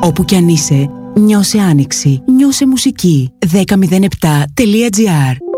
Όπου κι αν είσαι, νιώσε άνοιξη, νιώσε μουσική. 1007.gr